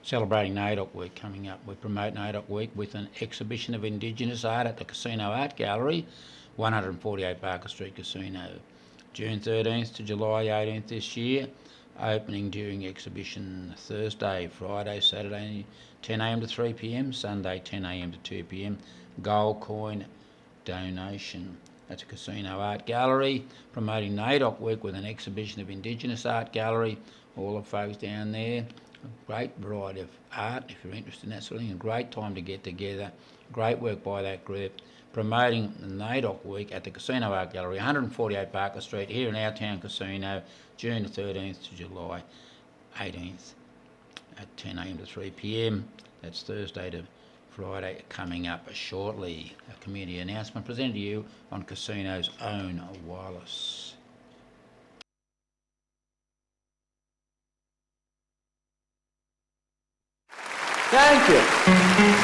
celebrating NAIDOC Week coming up. We promote NAIDOC Week with an exhibition of Indigenous art at the Casino Art Gallery, 148 Barker Street Casino. June 13th to July 18th this year. Opening during exhibition Thursday, Friday, Saturday 10am to 3pm, Sunday 10am to 2pm. Gold coin donation. That's a Casino Art Gallery, promoting NAIDOC Week with an exhibition of Indigenous Art Gallery. All the folks down there, a great variety of art if you're interested in that sort of thing. A great time to get together. Great work by that group. Promoting the NAIDOC Week at the Casino Art Gallery, 148 Barker Street, here in our town casino, June the 13th to July 18th at 10am to 3pm. That's Thursday to Friday coming up shortly. A community announcement presented to you on Casino's own Wireless. Thank you.